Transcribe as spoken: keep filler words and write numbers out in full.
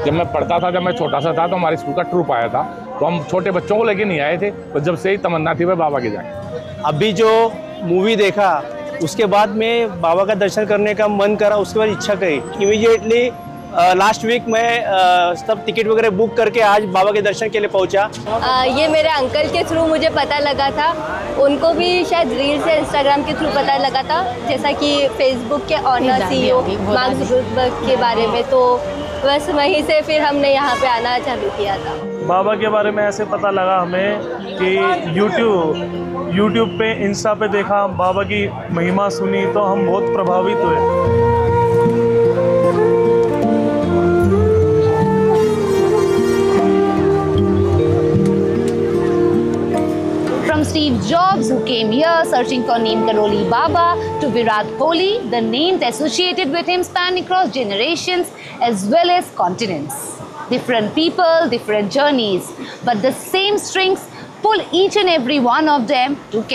जब मैं पढ़ता था, जब मैं छोटा सा था, तो हमारे स्कूल का ट्रूप आया था, तो हम छोटे बच्चों को लेके नहीं आए थे, तो जब से ही तमन्ना थी वह बाबा के जाए। अभी जो मूवी देखा उसके बाद में बाबा का दर्शन करने का मन करा, उसके बाद इच्छा करी इमीडिएटली। लास्ट वीक मैं आ, सब टिकट वगैरह बुक करके आज बाबा के दर्शन के लिए पहुंचा। आ, ये मेरे अंकल के थ्रू मुझे पता लगा था, उनको भी शायद रील्स या इंस्टाग्राम के थ्रू पता लगा था, जैसा कि फेसबुक के ऑनर सीईओ मार्क ज़ुकरबर्ग के बारे में, तो बस वहीं से फिर हमने यहाँ पे आना चालू किया था। बाबा के बारे में ऐसे पता लगा हमें कि यूट्यूब यूट्यूब पे, इंस्टा पे देखा, बाबा की महिमा सुनी तो हम बहुत प्रभावित हुए। From Steve Jobs, who came here searching for Neem Karoli Baba, to Virat Kohli, the names associated with him span across generations as well as continents. Different people, different journeys, but the same strings pull each and every one of them to